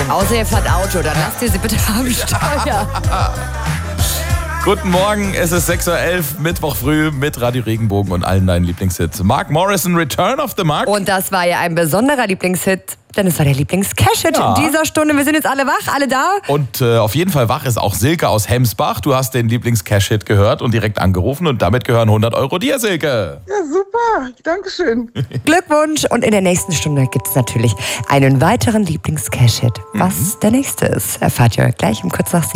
Außer ihr fahrt Auto, dann lasst ihr sie bitte am Steuer. Guten Morgen, es ist 6:11 Uhr, Mittwoch früh mit Radio Regenbogen und allen deinen Lieblingshits. Mark Morrison, Return of the Mark. Und das war ja ein besonderer Lieblingshit, denn es war der Lieblings-Cash-Hit in dieser Stunde. Wir sind jetzt alle wach, alle da. Und auf jeden Fall wach ist auch Silke aus Hemsbach. Du hast den Lieblings-Cash-Hit gehört und direkt angerufen und damit gehören 100 Euro dir, Silke. Ja, super. Dankeschön. Glückwunsch. Und in der nächsten Stunde gibt es natürlich einen weiteren Lieblings-Cash-Hit. Was der nächste ist, erfahrt ihr gleich um kurz nach 7.